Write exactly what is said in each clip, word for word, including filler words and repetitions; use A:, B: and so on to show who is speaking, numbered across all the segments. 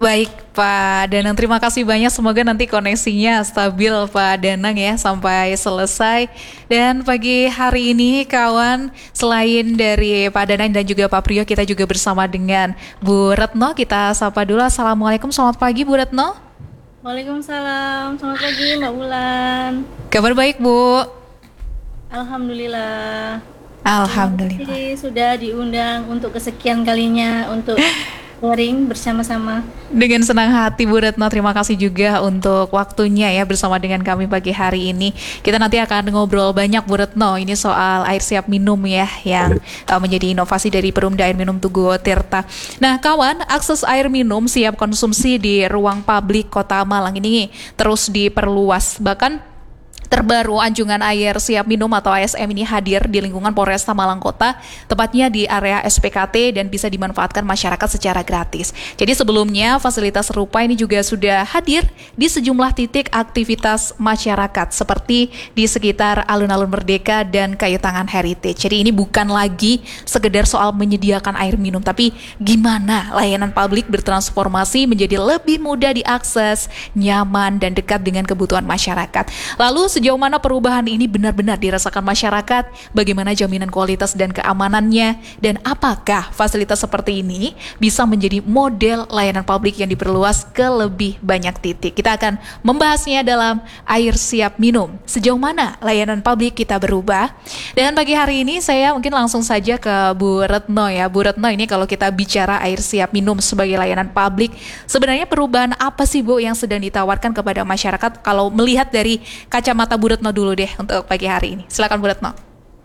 A: Baik Pak Danang, terima kasih banyak. Semoga nanti koneksinya stabil Pak Danang ya sampai selesai. Dan pagi hari ini kawan, selain dari Pak Danang dan juga Pak Priyo, kita juga bersama dengan Bu Retno. Kita sapa dulu. Assalamualaikum, selamat pagi Bu Retno.
B: Waalaikumsalam, selamat pagi Mbak Wulan.
A: Kabar baik Bu?
B: Alhamdulillah.
A: Alhamdulillah.
B: Terima kasih sudah diundang untuk kesekian kalinya untuk sharing bersama-sama.
A: Dengan senang hati Bu Retno, terima kasih juga untuk waktunya ya bersama dengan kami pagi hari ini. Kita nanti akan ngobrol banyak Bu Retno, ini soal air siap minum ya, yang uh, menjadi inovasi dari Perumda Air Minum Tugu Tirta. Nah kawan, akses air minum siap konsumsi di ruang publik Kota Malang ini terus diperluas. Bahkan terbaru anjungan air siap minum atau A S M ini hadir di lingkungan Polresta Malang Kota, tepatnya di area S P K T, dan bisa dimanfaatkan masyarakat secara gratis. Jadi sebelumnya fasilitas serupa ini juga sudah hadir di sejumlah titik aktivitas masyarakat seperti di sekitar alun-alun Merdeka dan Kayu Tangan Heritage. Jadi ini bukan lagi sekedar soal menyediakan air minum, tapi gimana layanan publik bertransformasi menjadi lebih mudah diakses, nyaman, dan dekat dengan kebutuhan masyarakat. Lalu sejauh mana perubahan ini benar-benar dirasakan masyarakat, bagaimana jaminan kualitas dan keamanannya, dan apakah fasilitas seperti ini bisa menjadi model layanan publik yang diperluas ke lebih banyak titik. Kita akan membahasnya dalam air siap minum. Sejauh mana layanan publik kita berubah. Dan pagi hari ini saya mungkin langsung saja ke Bu Retno ya. Bu Retno, ini kalau kita bicara air siap minum sebagai layanan publik, sebenarnya perubahan apa sih Bu yang sedang ditawarkan kepada masyarakat kalau melihat dari kacamata Bu Retno dulu deh untuk pagi hari ini. Silakan Bu Retno.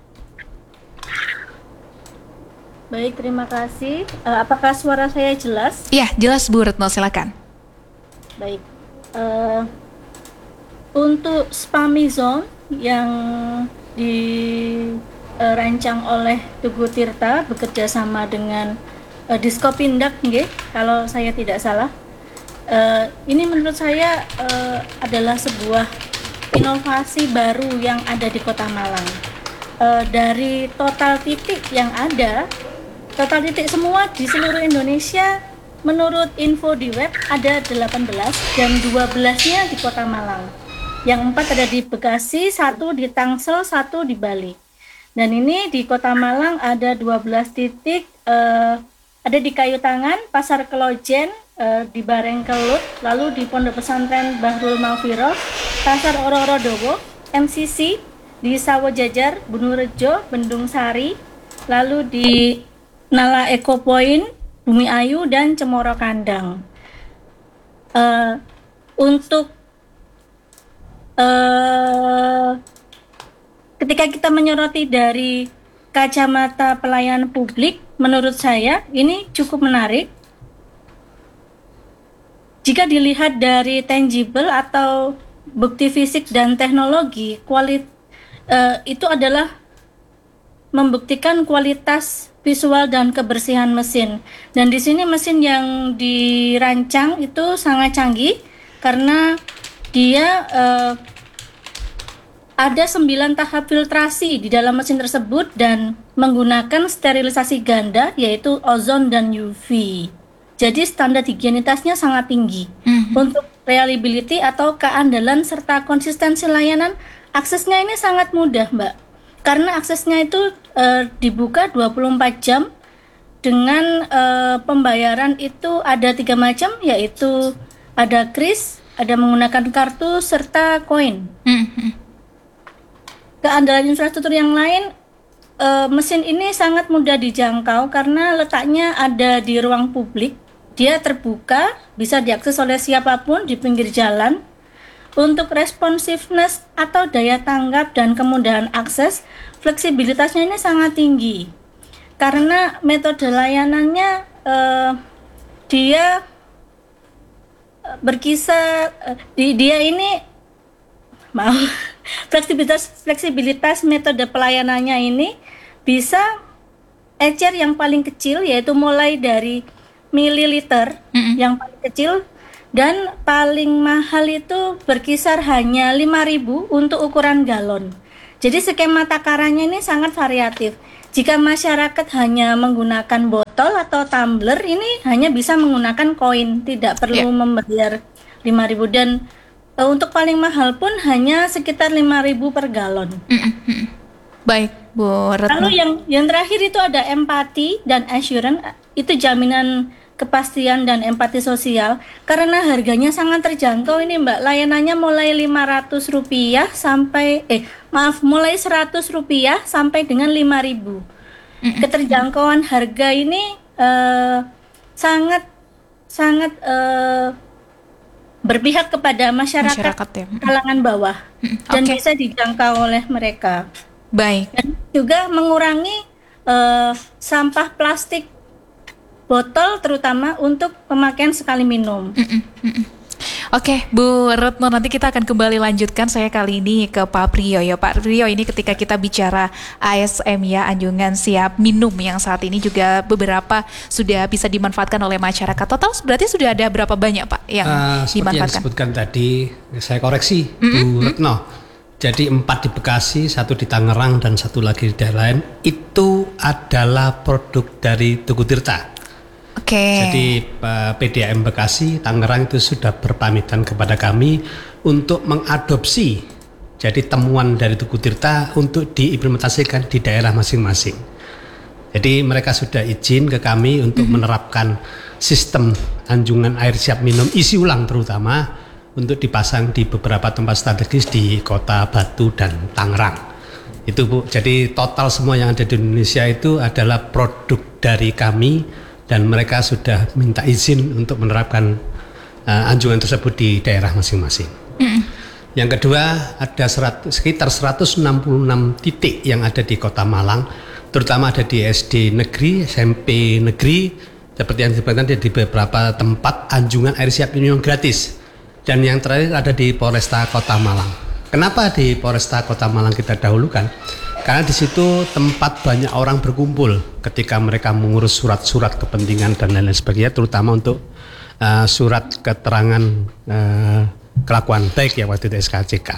B: Baik, terima kasih. Uh, apakah suara saya jelas?
A: Iya, jelas Bu Retno, silakan.
B: Baik. Uh, untuk Spamizone yang dirancang oleh Tugu Tirta bekerja sama dengan uh, Diskopindak, nggih, kalau saya tidak salah. Uh, ini menurut saya uh, adalah sebuah inovasi baru yang ada di Kota Malang. E, dari total titik yang ada, total titik semua di seluruh Indonesia, menurut info di web ada delapan belas dan dua belas-nya di Kota Malang. Yang empat ada di Bekasi, satu di Tangsel, satu di Bali. Dan ini di Kota Malang ada dua belas titik, e, ada di Kayu Tangan, Pasar Kelojen, di Barengkelut, lalu di Pondok Pesantren Bahrul Maufiroh, Pasar Ororodowo, M C C, di Sawo Jajar, Bunurejo, Bendung Sari, lalu di Nala Eco Point, Bumi Ayu, dan Cemoro Kandang. Uh, untuk uh, ketika kita menyoroti dari kacamata pelayanan publik, menurut saya ini cukup menarik. Jika dilihat dari tangible atau bukti fisik dan teknologi, kualit, uh, itu adalah membuktikan kualitas visual dan kebersihan mesin. Dan di sini mesin yang dirancang itu sangat canggih karena dia uh, ada sembilan tahap filtrasi di dalam mesin tersebut dan menggunakan sterilisasi ganda yaitu ozon dan U V. Jadi standar higienitasnya sangat tinggi. Mm-hmm. Untuk reliability atau keandalan serta konsistensi layanan, aksesnya ini sangat mudah, Mbak. Karena aksesnya itu e, dibuka dua puluh empat jam dengan e, pembayaran itu ada tiga macam, yaitu ada kris, ada menggunakan kartu, serta koin. Mm-hmm. Keandalan infrastruktur yang lain, e, mesin ini sangat mudah dijangkau karena letaknya ada di ruang publik. Dia terbuka, bisa diakses oleh siapapun di pinggir jalan. Untuk responsiveness atau daya tanggap dan kemudahan akses, fleksibilitasnya ini sangat tinggi. Karena metode layanannya, eh, dia berkisar, eh, di, dia ini, maaf, fleksibilitas, fleksibilitas metode pelayanannya ini bisa ecer yang paling kecil, yaitu mulai dari mililiter mm-hmm. yang paling kecil, dan paling mahal itu berkisar hanya lima ribu untuk ukuran galon. Jadi skema takarannya ini sangat variatif. jika masyarakat hanya menggunakan botol atau tumbler, ini hanya bisa menggunakan koin, tidak perlu
A: Ya.
B: membayar lima ribu, dan e, untuk paling mahal pun hanya sekitar lima ribu per galon.
A: Mm-mm, mm-mm. Baik, Bu Retno.
B: Lalu yang yang terakhir itu ada empati dan assurance, itu jaminan kepastian dan empati sosial, karena harganya sangat terjangkau ini Mbak. Layanannya mulai lima ratus rupiah sampai eh maaf mulai seratus rupiah sampai dengan lima ribu. Keterjangkauan harga ini eh, sangat sangat eh, berpihak kepada masyarakat,
A: Masyarakat ya.
B: kalangan bawah
A: Mm,
B: dan
A: oke.
B: bisa dijangkau oleh mereka.
A: Baik.
B: Dan juga mengurangi eh, sampah plastik botol, terutama untuk pemakaian sekali minum.
A: Mm-mm, mm-mm. Oke, Bu Retno, nanti kita akan kembali lanjutkan. Saya kali ini ke Pak Priyo ya. Pak Priyo, ini ketika kita bicara A S M ya, anjungan siap minum yang saat ini juga beberapa sudah bisa dimanfaatkan oleh masyarakat. Total berarti sudah ada berapa banyak Pak yang
C: Uh, seperti yang
A: dimanfaatkan?
C: disebutkan tadi, saya koreksi Bu Retno. Jadi empat di Bekasi, satu di Tangerang, dan satu lagi di daerah lain. Itu adalah produk dari Tugu Tirta.
A: Oke.
C: Jadi uh, P D A M Bekasi, Tangerang itu sudah berpamitan kepada kami untuk mengadopsi jadi temuan dari Tugu Tirta untuk diimplementasikan di daerah masing-masing. Jadi mereka sudah izin ke kami untuk mm-hmm. menerapkan sistem anjungan air siap minum isi ulang, terutama untuk dipasang di beberapa tempat strategis di Kota Batu dan Tangerang. Itu Bu. Jadi total semua yang ada di Indonesia itu adalah produk dari kami, dan mereka sudah minta izin untuk menerapkan uh, anjungan tersebut di daerah masing-masing. Mm. Yang kedua, ada seratus, sekitar seratus enam puluh enam titik yang ada di Kota Malang, terutama ada di S D negeri, S M P negeri, seperti yang disebutkan di beberapa tempat anjungan air siap minum gratis. Dan yang terakhir ada di Polresta Kota Malang. Kenapa di Polresta Kota Malang kita dahulukan? Karena di situ tempat banyak orang berkumpul ketika mereka mengurus surat-surat kepentingan dan lain-lain sebagainya, terutama untuk uh, surat keterangan uh, kelakuan baik ya waktu itu S K C K.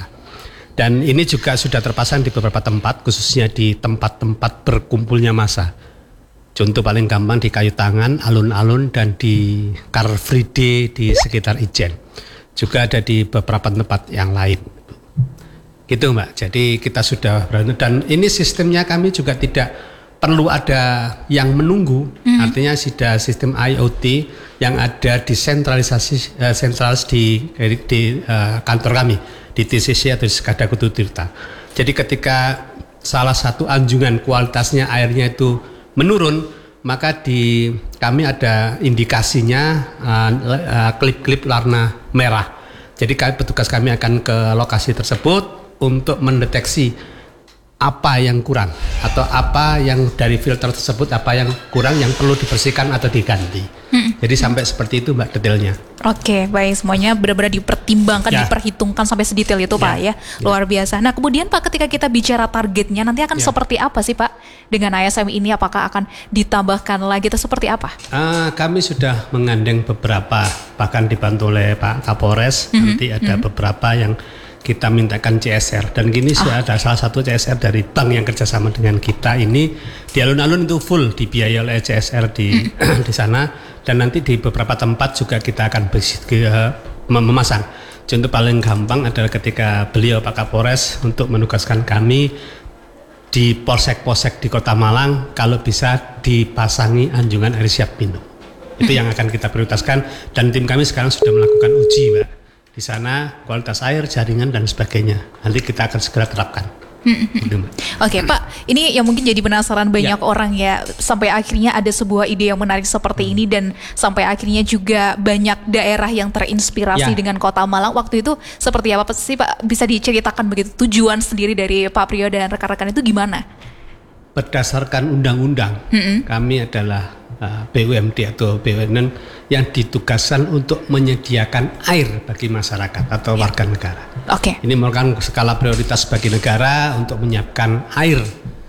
C: Dan ini juga sudah terpasang di beberapa tempat, khususnya di tempat-tempat berkumpulnya massa. Contoh paling gampang di Kayu Tangan, alun-alun, dan di Car Free Day di sekitar Ijen. Juga ada di beberapa tempat yang lain. Gitu Mbak, jadi kita sudah berani, dan ini sistemnya kami juga tidak perlu ada yang menunggu, mm-hmm. artinya sudah sistem I O T yang ada disentralisasi uh, sentralis di, di, di uh, kantor kami di T C C atau Sekada Tugu Tirta. Jadi ketika salah satu anjungan kualitasnya airnya itu menurun, maka di kami ada indikasinya uh, uh, klip-klip warna merah. Jadi petugas kami akan ke lokasi tersebut untuk mendeteksi apa yang kurang atau apa yang dari filter tersebut, apa yang kurang yang perlu dibersihkan atau diganti. Hmm. Jadi sampai seperti itu Mbak detailnya.
A: Oke, baik, semuanya benar-benar dipertimbangkan,
C: ya.
A: diperhitungkan sampai sedetail itu ya. Pak ya. Luar biasa. Nah, kemudian Pak, ketika kita bicara targetnya nanti akan ya. seperti apa sih Pak dengan A S M ini? Apakah akan ditambahkan lagi atau seperti apa?
C: Uh, kami sudah mengandeng beberapa, bahkan dibantu oleh Pak Kapolres. Mm-hmm. Nanti ada mm-hmm. beberapa yang kita mintakan C S R, dan gini sudah ah. ada salah satu C S R dari bank yang kerjasama dengan kita ini di alun-alun itu full dibiayai oleh C S R di mm. di sana, dan nanti di beberapa tempat juga kita akan bersih, uh, memasang. Contoh paling gampang adalah ketika beliau Pak Kapolres untuk menugaskan kami di polsek-polsek di Kota Malang kalau bisa dipasangi anjungan air siap minum. Itu mm. yang akan kita prioritaskan, dan tim kami sekarang sudah melakukan uji Mbak. Di sana kualitas air, jaringan, dan sebagainya. Nanti kita akan segera terapkan.
A: Oke okay, Pak, ini yang mungkin jadi penasaran banyak ya. orang ya, sampai akhirnya ada sebuah ide yang menarik seperti hmm. ini, dan sampai akhirnya juga banyak daerah yang terinspirasi ya. dengan Kota Malang. Waktu itu seperti apa sih Pak? Bisa diceritakan begitu tujuan sendiri dari Pak Priyo dan rekan-rekan itu gimana?
C: Berdasarkan undang-undang, hmm. kami adalah uh, B U M D atau B U M N yang ditugaskan untuk menyediakan air bagi masyarakat atau warga negara.
A: Oke. Okay.
C: Ini merupakan skala prioritas bagi negara untuk menyiapkan air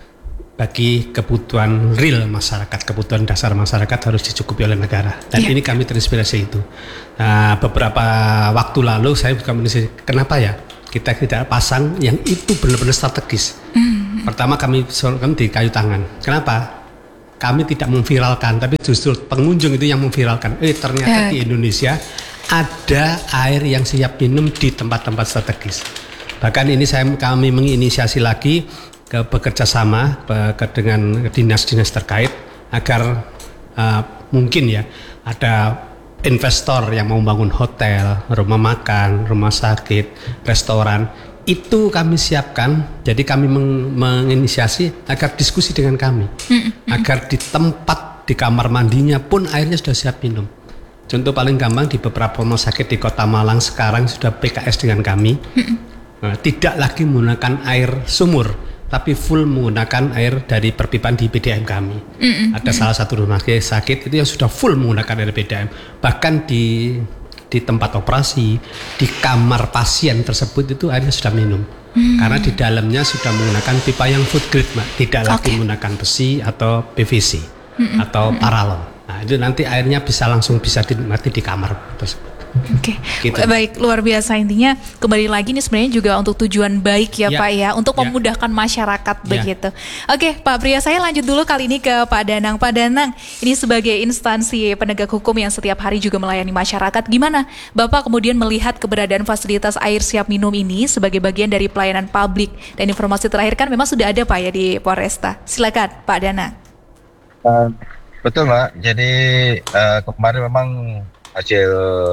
C: bagi kebutuhan real masyarakat, kebutuhan dasar masyarakat harus dicukupi oleh negara. Dan yeah. ini kami terinspirasi itu. Nah, beberapa waktu lalu saya juga meneliti kenapa ya kita tidak pasang yang itu benar-benar strategis. Mm-hmm. Pertama kami sorkan di kayu tangan. Kenapa? Kami tidak memviralkan, tapi justru pengunjung itu yang memviralkan. Eh ternyata di Indonesia ada air yang siap minum di tempat-tempat strategis. Bahkan ini saya kami menginisiasi lagi ke bekerja sama ke, dengan dinas-dinas terkait agar uh, mungkin ya ada investor yang mau membangun hotel, rumah makan, rumah sakit, restoran, itu kami siapkan. Jadi kami meng- menginisiasi agar diskusi dengan kami, mm-hmm. agar di tempat di kamar mandinya pun airnya sudah siap minum. Contoh paling gampang di beberapa rumah sakit di Kota Malang sekarang sudah P K S dengan kami, mm-hmm. nah, tidak lagi menggunakan air sumur, tapi full menggunakan air dari perpipaan di P D A M kami. Mm-hmm. Ada salah satu rumah sakit itu yang sudah full menggunakan air P D A M. Bahkan di di tempat operasi, di kamar pasien tersebut itu airnya sudah minum. Mm-hmm. Karena di dalamnya sudah menggunakan pipa yang food grade, Mbak. Tidak okay. lagi menggunakan besi atau P V C mm-hmm. atau paralon. Nah, itu nanti airnya bisa langsung bisa dinikmati di kamar tersebut.
A: Oke, okay. gitu. Baik, luar biasa. Intinya kembali lagi nih sebenarnya juga untuk tujuan baik ya, ya Pak ya, untuk ya. memudahkan masyarakat ya. begitu. Oke, okay, Pak Priyo, saya lanjut dulu kali ini ke Pak Danang. Pak Danang, ini sebagai instansi penegak hukum yang setiap hari juga melayani masyarakat, gimana Bapak kemudian melihat keberadaan fasilitas air siap minum ini sebagai bagian dari pelayanan publik? Dan informasi terakhir kan memang sudah ada Pak ya di Polresta. Silakan Pak Danang.
D: Uh, betul Mbak, jadi uh, kemarin memang hasil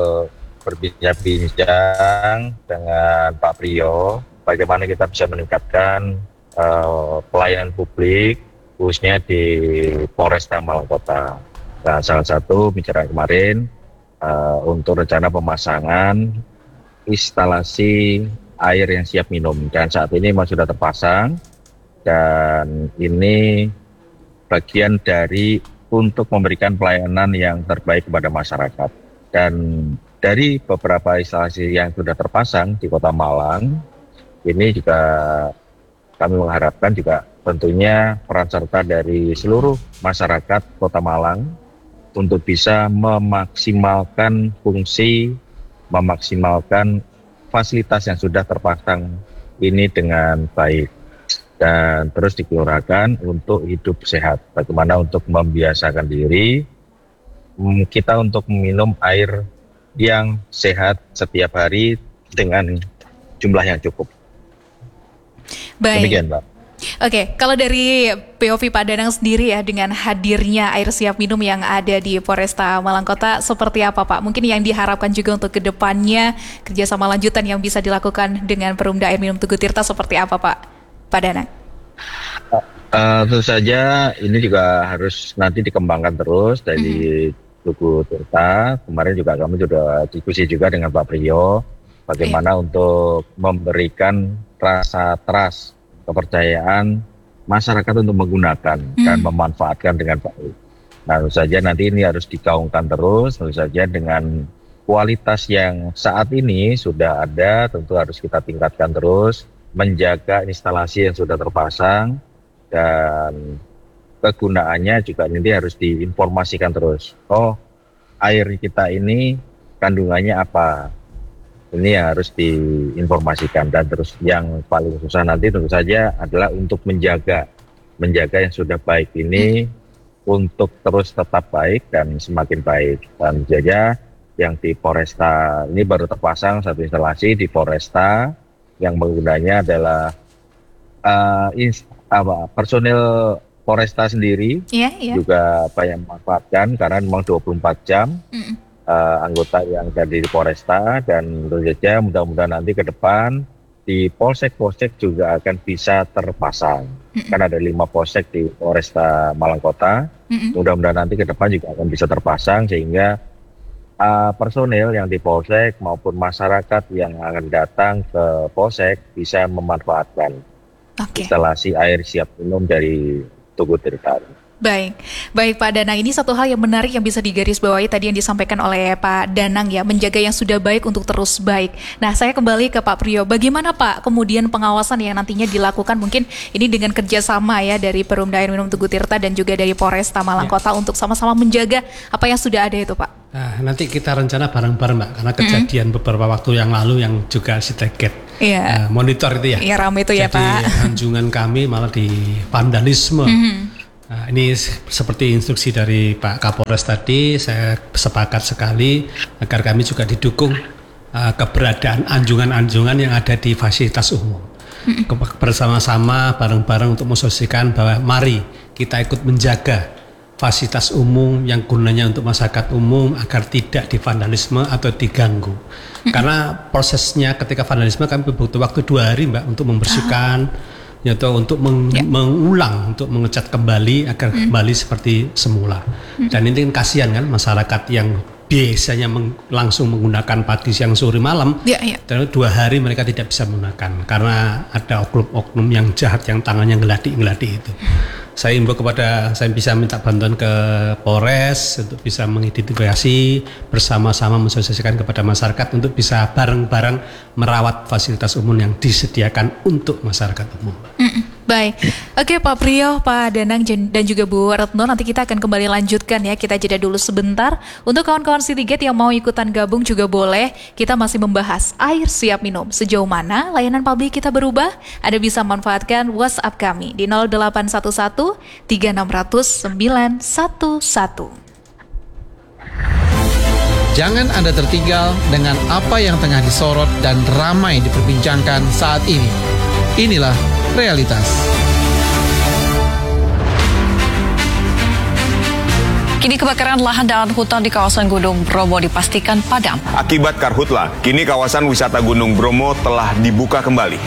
D: berbincang dengan Pak Priyo, bagaimana kita bisa meningkatkan uh, pelayanan publik khususnya di Polresta Malang Kota. Nah, salah satu bicara kemarin uh, untuk rencana pemasangan instalasi air yang siap minum, dan saat ini memang sudah terpasang, dan ini bagian dari untuk memberikan pelayanan yang terbaik kepada masyarakat. Dan dari beberapa instalasi yang sudah terpasang di Kota Malang, ini juga kami mengharapkan juga tentunya peran serta dari seluruh masyarakat Kota Malang untuk bisa memaksimalkan fungsi, memaksimalkan fasilitas yang sudah terpasang ini dengan baik. Dan terus dikelurakan untuk hidup sehat. Bagaimana untuk membiasakan diri kita untuk meminum air yang sehat setiap hari dengan jumlah yang cukup.
A: Baik.
D: Demikian, Mbak.
A: Oke, kalau dari P O V Pak Danang sendiri ya, dengan hadirnya air siap minum yang ada di Polresta Malang Kota, seperti apa Pak? Mungkin yang diharapkan juga untuk kedepannya, kerjasama lanjutan yang bisa dilakukan dengan Perumda Air Minum Tugu Tirta seperti apa Pak? Pak Danang.
D: Uh, tentu saja ini juga harus nanti dikembangkan terus dari mm-hmm. Tugu Tirta. Kemarin juga kami sudah diskusi juga dengan Pak Priyo bagaimana yeah. untuk memberikan rasa trust, kepercayaan masyarakat untuk menggunakan mm. dan memanfaatkan dengan baik. Nah, tentu saja nanti ini harus digaungkan terus, tentu saja dengan kualitas yang saat ini sudah ada, tentu harus kita tingkatkan terus, menjaga instalasi yang sudah terpasang, dan kegunaannya juga nanti harus diinformasikan terus. Oh, air kita ini kandungannya apa? Ini yang harus diinformasikan. Dan terus yang paling susah nanti tentu saja adalah untuk menjaga, menjaga yang sudah baik ini hmm. untuk terus tetap baik dan semakin baik. Dan saja yang di Polresta ini baru terpasang satu instalasi di Polresta yang menggunanya adalah uh, ins- apa, personil Polresta sendiri yeah, yeah. juga banyak memanfaatkan karena memang dua puluh empat jam mm. uh, anggota yang ada di Polresta, dan tentu saja mudah-mudahan nanti ke depan di polsek-polsek juga akan bisa terpasang. Mm. Kan ada lima polsek di Polresta Malang Kota, mm. mudah-mudahan nanti ke depan juga akan bisa terpasang sehingga uh, personil yang di polsek maupun masyarakat yang akan datang ke polsek bisa memanfaatkan okay. instalasi air siap minum dari Tugu Tirta.
A: Baik, baik Pak Danang, ini satu hal yang menarik yang bisa digarisbawahi tadi yang disampaikan oleh Pak Danang ya, menjaga yang sudah baik untuk terus baik. Nah, saya kembali ke Pak Priyo, bagaimana Pak kemudian pengawasan yang nantinya dilakukan mungkin ini dengan kerjasama ya dari Perumda Air Minum Tugu Tirta dan juga dari Polresta Malang ya. Kota untuk sama-sama menjaga apa yang sudah ada itu Pak?
C: Nah, nanti kita rencana bareng-bareng Mbak, karena kejadian mm-hmm. beberapa waktu yang lalu yang juga si target
A: Iya.
C: uh, monitor itu ya.
A: Iya, ramai itu ya,
C: Jadi,
A: Pak.
C: anjungan kami malah di vandalisme. Mm-hmm. Nah, ini seperti instruksi dari Pak Kapolres tadi, saya sepakat sekali agar kami juga didukung uh, keberadaan anjungan-anjungan yang ada di fasilitas umum. Mm-hmm. Bersama-sama bareng-bareng untuk mensosialisasikan bahwa mari kita ikut menjaga fasilitas umum yang gunanya untuk masyarakat umum agar tidak divandalisme atau diganggu. Mm-hmm. Karena prosesnya ketika vandalisme kami butuh waktu dua hari Mbak untuk membersihkan, oh. yaitu untuk meng- yeah. mengulang, untuk mengecat kembali agar mm-hmm. kembali seperti semula. Mm-hmm. Dan ini kan kasihan kan masyarakat yang biasanya meng- langsung menggunakan pagi siang sore malam, yeah, yeah. dan dua hari mereka tidak bisa menggunakan karena ada oknum-oknum yang jahat yang tangannya ngeladi-ngeladi itu. Saya imbau kepada, saya bisa minta bantuan ke Polres untuk bisa mengidentifikasi, bersama-sama mensosialisasikan kepada masyarakat untuk bisa bareng-bareng merawat fasilitas umum yang disediakan untuk masyarakat umum.
A: Mm-mm. Baik, oke Pak Priyo, Pak Danang dan juga Bu Retno, nanti kita akan kembali lanjutkan ya. Kita jeda dulu sebentar. Untuk kawan-kawan Citygate yang mau ikutan gabung juga boleh. Kita masih membahas air siap minum. Sejauh mana layanan publik kita berubah? Anda bisa manfaatkan WhatsApp kami di nol delapan satu satu tiga enam nol nol sembilan satu satu.
E: Jangan Anda tertinggal dengan apa yang tengah disorot dan ramai diperbincangkan saat ini. Inilah realitas.
F: Kini kebakaran lahan dan hutan di kawasan Gunung Bromo dipastikan padam.
G: Akibat karhutla, kini kawasan wisata Gunung Bromo telah dibuka kembali.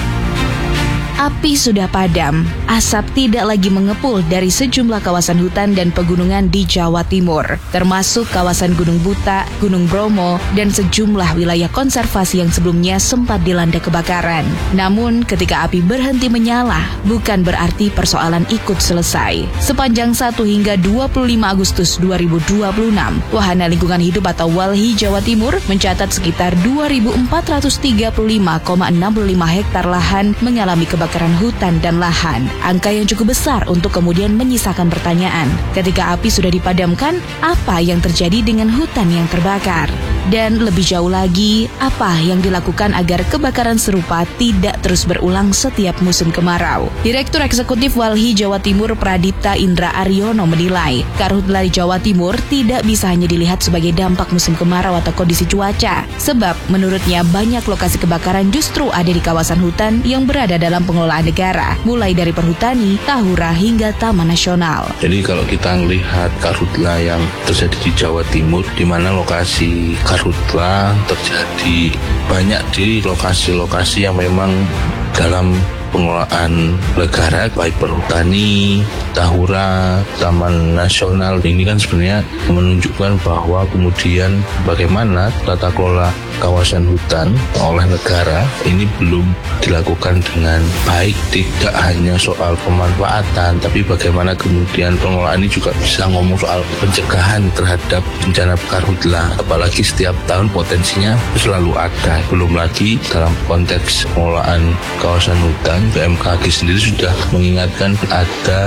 H: Api sudah padam, asap tidak lagi mengepul dari sejumlah kawasan hutan dan pegunungan di Jawa Timur, termasuk kawasan Gunung Buta, Gunung Bromo, dan sejumlah wilayah konservasi yang sebelumnya sempat dilanda kebakaran. Namun, ketika api berhenti menyala, bukan berarti persoalan ikut selesai. Sepanjang satu hingga dua puluh lima Agustus dua ribu dua puluh enam, Wahana Lingkungan Hidup atau Walhi Jawa Timur mencatat sekitar dua ribu empat ratus tiga puluh lima koma enam lima hektar lahan mengalami kebakaran kebakaran hutan dan lahan. Angka yang cukup besar untuk kemudian menyisakan pertanyaan. Ketika api sudah dipadamkan, apa yang terjadi dengan hutan yang terbakar? Dan lebih jauh lagi, apa yang dilakukan agar kebakaran serupa tidak terus berulang setiap musim kemarau? Direktur Eksekutif Walhi Jawa Timur Pradipta Indra Aryono menilai, karhutla di Jawa Timur tidak bisa hanya dilihat sebagai dampak musim kemarau atau kondisi cuaca. Sebab menurutnya banyak lokasi kebakaran justru ada di kawasan hutan yang berada dalam pengelolaan negara, mulai dari perhutani, tahura hingga taman nasional.
I: Jadi kalau kita melihat karhutla yang terjadi di Jawa Timur, di mana lokasi karhutla terjadi banyak di lokasi-lokasi yang memang dalam pengelolaan negara, baik perhutani, tahura, taman nasional. Ini kan sebenarnya menunjukkan bahwa kemudian bagaimana tata kelola kawasan hutan oleh negara ini belum dilakukan dengan baik. Tidak hanya soal pemanfaatan, tapi bagaimana kemudian pengelolaan ini juga bisa ngomong soal pencegahan terhadap bencana karhutla. Apalagi setiap tahun potensinya selalu ada. Belum lagi dalam konteks pengelolaan kawasan hutan, B M K G sendiri sudah mengingatkan ada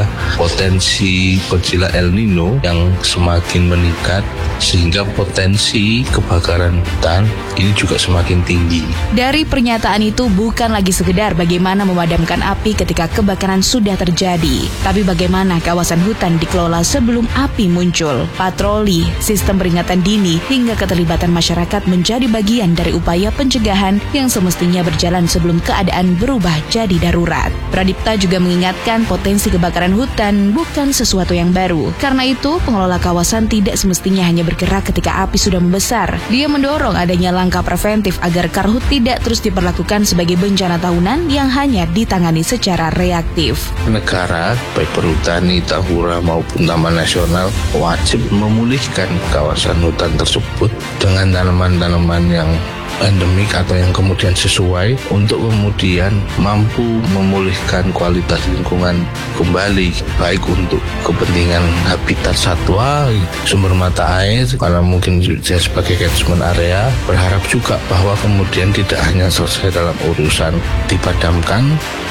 I: potensi gejala El Nino yang semakin meningkat sehingga potensi kebakaran hutan ini juga semakin tinggi.
H: Dari pernyataan itu bukan lagi sekedar bagaimana memadamkan api ketika kebakaran sudah terjadi, tapi bagaimana kawasan hutan dikelola sebelum api muncul. Patroli, sistem peringatan dini, hingga keterlibatan masyarakat menjadi bagian dari upaya pencegahan yang semestinya berjalan sebelum keadaan berubah jadi darurat. Pradipta juga mengingatkan potensi kebakaran hutan bukan sesuatu yang baru. Karena itu, pengelola kawasan tidak semestinya hanya bergerak ketika api sudah membesar. Dia mendorong adanya langkah preventif agar karhut tidak terus diperlakukan sebagai bencana tahunan yang hanya ditangani secara reaktif.
I: Negara, baik perhutani, tahura maupun taman nasional wajib memulihkan kawasan hutan tersebut dengan tanaman-tanaman yang endemik atau yang kemudian sesuai untuk kemudian mampu memulihkan kualitas lingkungan kembali, baik untuk kepentingan habitat satwa, sumber mata air, karena mungkin saya sebagai catchment area berharap juga bahwa kemudian tidak hanya selesai dalam urusan dipadamkan,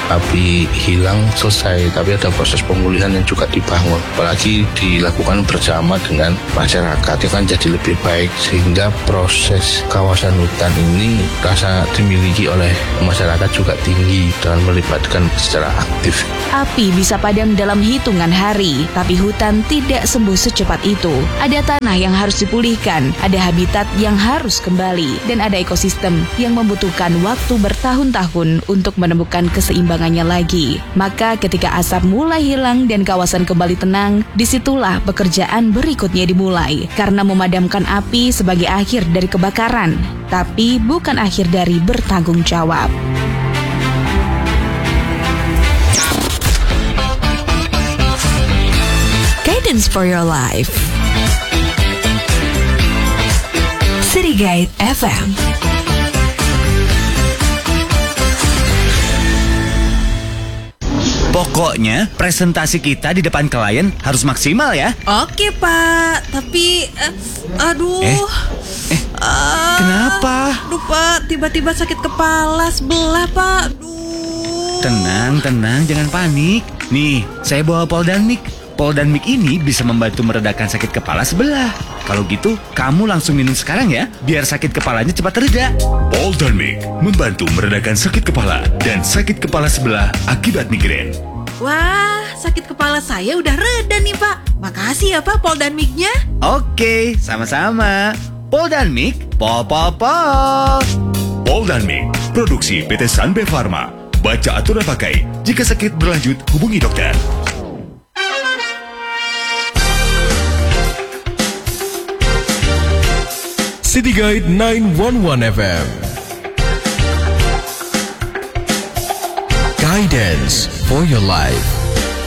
I: api hilang selesai, tapi ada proses pemulihan yang juga dibangun, apalagi dilakukan bersama dengan masyarakat, itu kan jadi lebih baik sehingga proses kawasan hutan ini rasa dimiliki oleh masyarakat juga tinggi dengan melibatkan secara aktif.
H: Api bisa padam dalam hitungan hari, tapi hutan tidak sembuh secepat itu. Ada tanah yang harus dipulihkan, ada habitat yang harus kembali, dan ada ekosistem yang membutuhkan waktu bertahun-tahun untuk menemukan keseimbangannya lagi. Maka ketika asap mulai hilang dan kawasan kembali tenang, disitulah pekerjaan berikutnya dimulai. Karena memadamkan api sebagai akhir dari kebakaran, tapi bukan akhir dari bertanggung jawab. Guidance for your life. City Guide F M.
J: Pokoknya presentasi kita di depan klien harus maksimal ya.
K: Oke Pak, tapi uh, aduh.
J: Eh, eh
K: uh,
J: kenapa?
K: Aduh Pak, tiba-tiba sakit kepala sebelah Pak. Aduh.
J: Tenang, tenang, jangan panik. Nih, saya bawa Poldanmik. Poldanmik ini bisa membantu meredakan sakit kepala sebelah. Kalau gitu, kamu langsung minum sekarang ya, biar sakit kepalanya cepat reda.
L: Poldanmik membantu meredakan sakit kepala dan sakit kepala sebelah akibat migrain.
K: Wah, sakit kepala saya udah reda nih Pak. Makasih ya Pak Poldanmiknya.
J: Oke, sama-sama. Poldanmik, pol pol pol.
L: Poldanmik, produksi P T Sanbe Pharma. Baca aturan pakai. Jika sakit berlanjut, hubungi dokter.
M: City Guide nine one one F M. Guidance for your life.